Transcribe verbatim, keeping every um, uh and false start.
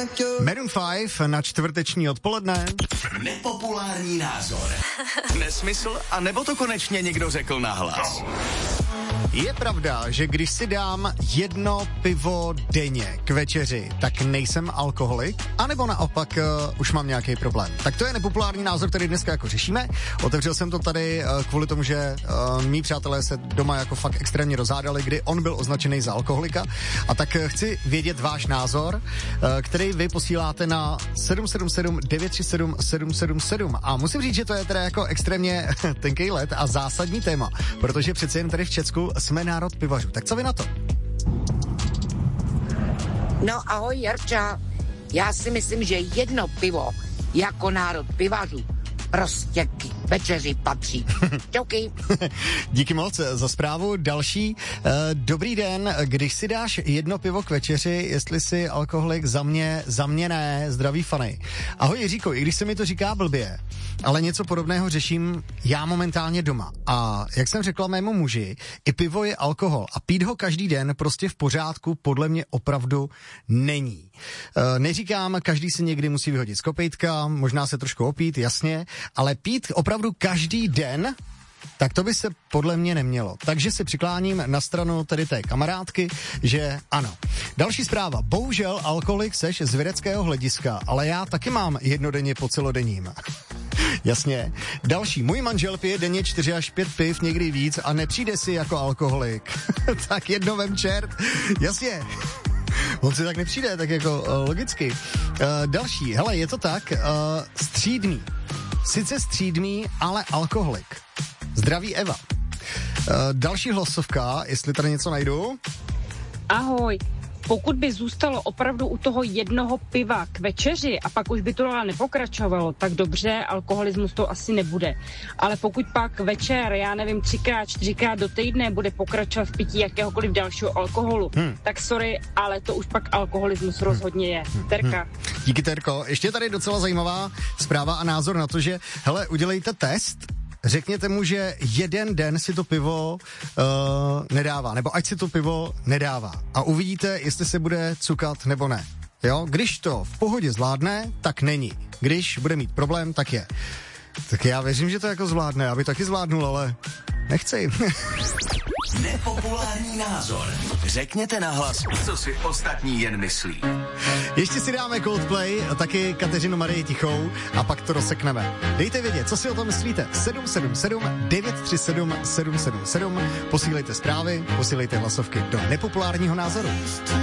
Maroon pět na čtvrteční odpoledne. Nepopulární názor. Nesmysl, a nebo to konečně někdo řekl nahlas? Je pravda, že když si dám jedno pivo denně k večeři, tak nejsem alkoholik, anebo naopak uh, už mám nějaký problém. Tak to je nepopulární názor, který dneska jako řešíme. Otevřel jsem to tady uh, kvůli tomu, že uh, mý přátelé se doma jako fakt extrémně rozhádali, kdy on byl označený za alkoholika. A tak uh, chci vědět váš názor, uh, který vy posíláte na sedm sedm sedm devět tři sedm sedm sedm sedm. A musím říct, že to je teda jako extrémně tenkej led a zásadní téma, protože přeci jen tady v Česku jsme národ pivařů. Tak co vy na to? No ahoj Jarča, já si myslím, že jedno pivo jako národ pivařů prostě k večeři patří. Čauky. Díky moc za zprávu. Další. Dobrý den, když si dáš jedno pivo k večeři, jestli jsi alkoholik, za mě, za mě ne, zdraví fany. Ahoj Jiříko, i když se mi to říká blbě, ale něco podobného řeším já momentálně doma. A jak jsem řekla mému muži, i pivo je alkohol a pít ho každý den prostě v pořádku podle mě opravdu není. E, neříkám, každý si někdy musí vyhodit z kopejtka, možná se trošku opít, jasně, ale pít opravdu každý den, tak to by se podle mě nemělo. Takže se přikláním na stranu tedy té kamarádky, že ano. Další zpráva. Bohužel alkoholik seš z vědeckého hlediska, ale já taky mám jednodenně po celodenním. Jasně. Další. Můj manžel pije denně čtyři až pět piv, někdy víc a nepřijde si jako alkoholik. Tak jedno vem čert. Jasně. On si tak nepřijde, tak jako uh, logicky. Uh, další. Hele, je to tak. Uh, střídmý. Sice střídmý, ale alkoholik. Zdraví Eva. Uh, další hlasovka, jestli tady něco najdu. Ahoj. Pokud by zůstalo opravdu u toho jednoho piva k večeři a pak už by to ale nepokračovalo, tak dobře, alkoholismus to asi nebude. Ale pokud pak večer, já nevím, třikrát, čtyřikrát do týdne bude pokračovat v pití jakéhokoliv dalšího alkoholu, hmm. tak sorry, ale to už pak alkoholismus hmm. rozhodně je. Terka. Hmm. Díky, Terko. Ještě tady docela zajímavá zpráva a názor na to, že hele, udělejte test, řekněte mu, že jeden den si to pivo uh, nedává, nebo ať si to pivo nedává. A uvidíte, jestli se bude cukat nebo ne. Jo? Když to v pohodě zvládne, tak není. Když bude mít problém, tak je. Tak já věřím, že to jako zvládne, aby taky zvládnul, ale nechci. Nepopulární názor. Řekněte nahlas, co si ostatní jen myslí. Ještě si dáme Coldplay, taky Kateřinu Marii Tichou a pak to rozsekneme. Dejte vědět, co si o tom myslíte. sedm sedm sedm devět tři sedm sedm sedm sedm. Posílejte zprávy, posílejte hlasovky do nepopulárního názoru.